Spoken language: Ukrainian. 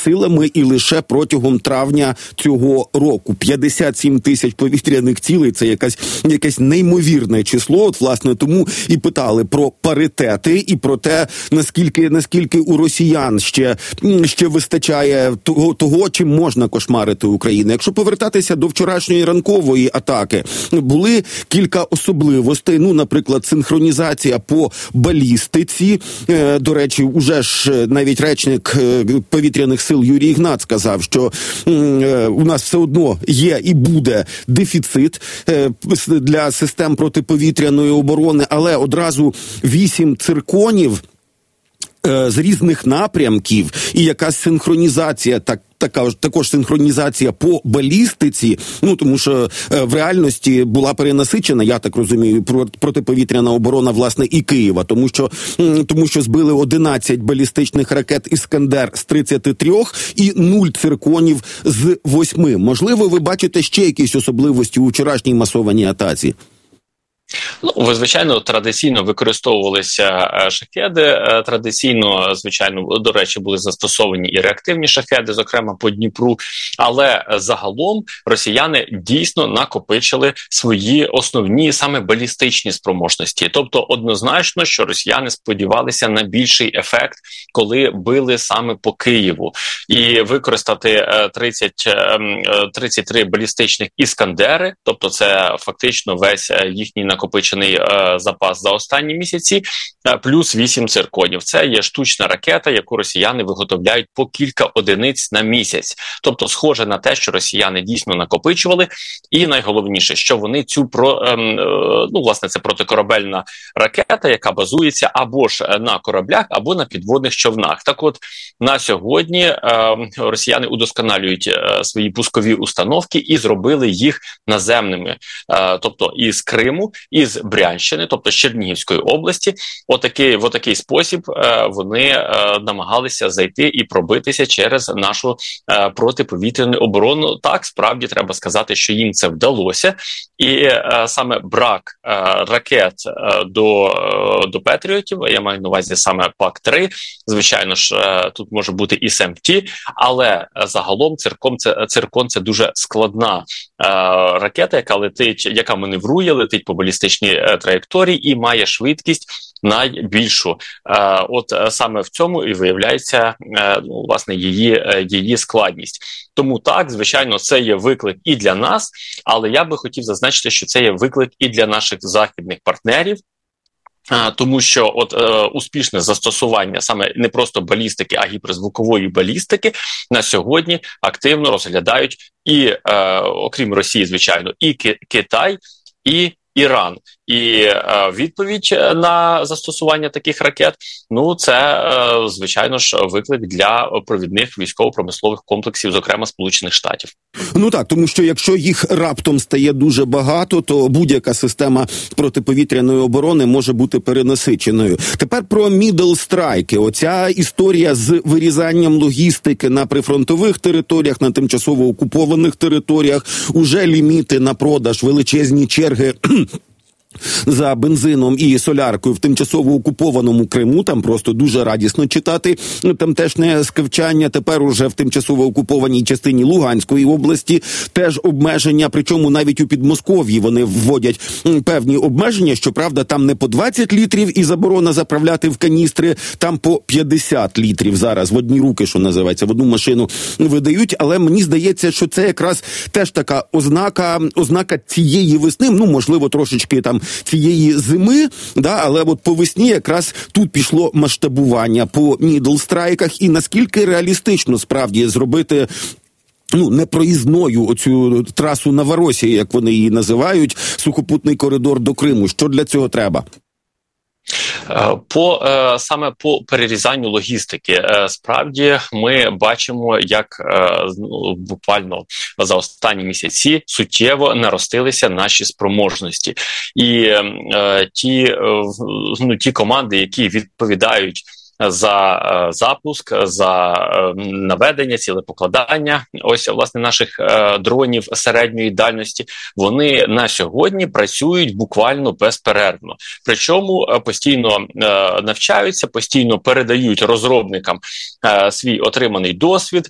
силами і лише протягом травня цього року. 57 тисяч повітряних цілей – це якесь неймовірне число. От, власне, тому і питали про паритети і про те, наскільки у росіян ще вистачає того, чим можна кошмарити Україну. Якщо повертатися до вчорашньої ранкової атаки, були кілька особливостей. Наприклад, синхронізація по балістиці. До речі, уже ж навіть речник повітряних сил Юрій Ігнат сказав, що у нас все одно є і буде дефіцит для систем протиповітряної оборони, але одразу 8 цирконів з різних напрямків і якась синхронізація, також синхронізація по балістиці, тому що в реальності була перенасичена, я так розумію, протиповітряна оборона, власне, і Києва, тому що збили 11 балістичних ракет «Іскандер» з 33 і 0 цирконів з 8. Можливо, ви бачите ще якісь особливості у вчорашній масованій атаці? Звичайно, традиційно використовувалися шахеди, традиційно, звичайно, до речі, були застосовані і реактивні шахеди, зокрема по Дніпру, але загалом росіяни дійсно накопичили свої основні саме балістичні спроможності. Тобто однозначно, що росіяни сподівалися на більший ефект, коли били саме по Києву. І використати 33 балістичних «Іскандери», тобто це фактично весь їхній накопичений запас за останні місяці, плюс 8 цирконів. Це є штучна ракета, яку росіяни виготовляють по кілька одиниць на місяць. Тобто схоже на те, що росіяни дійсно накопичували. І найголовніше, що вони власне, це протикорабельна ракета, яка базується або ж на кораблях, або на підводних човнах. Так от, на сьогодні росіяни удосконалюють свої пускові установки і зробили їх наземними. Тобто із Криму, із Брянщини, тобто з Чернігівської області, в отакий спосіб вони намагалися зайти і пробитися через нашу протиповітряну оборону. Так, справді треба сказати, що їм це вдалося. І саме брак ракет до Петріотів, я маю на увазі саме ПАК-3, звичайно ж, тут може бути і СМТ, але загалом циркон – це дуже складна ракета, яка летить, яка маневрує, летить по балістичній траєкторії і має швидкість найбільшу. Саме в цьому і виявляється, власне, її складність. Тому так, звичайно, це є виклик і для нас, але я би хотів зазначити, що це є виклик і для наших західних партнерів, тому що успішне застосування саме не просто балістики, а гіперзвукової балістики на сьогодні активно розглядають і, окрім Росії, звичайно, і Китай, і Іран. І відповідь на застосування таких ракет, це, звичайно ж, виклик для провідних військово-промислових комплексів, зокрема Сполучених Штатів. Так, тому що якщо їх раптом стає дуже багато, то будь-яка система протиповітряної оборони може бути перенасиченою. Тепер про мідл-страйки. Оця історія з вирізанням логістики на прифронтових територіях, на тимчасово окупованих територіях, уже ліміти на продаж, величезні черги за бензином і соляркою в тимчасово окупованому Криму. Там просто дуже радісно читати тамтешнє скавчання. Тепер уже в тимчасово окупованій частині Луганської області теж обмеження, причому навіть у Підмосков'ї вони вводять певні обмеження, щоправда, там не по 20 літрів і заборона заправляти в каністри, там по 50 літрів зараз в одні руки, що називається, в одну машину видають, але мені здається, що це якраз теж така ознака цієї весни, можливо, трошечки там цієї зими, але по весні якраз тут пішло масштабування по мідл-страйках, і наскільки реалістично справді зробити непроїзною оцю трасу Новоросії, як вони її називають, сухопутний коридор до Криму. Що для цього треба? Саме по перерізанню логістики, справді ми бачимо, як буквально за останні місяці суттєво наростилися наші спроможності. І ті команди, які відповідають за запуск, за наведення, цілепокладання власне наших дронів середньої дальності, вони на сьогодні працюють буквально безперервно. Причому постійно навчаються, постійно передають розробникам свій отриманий досвід,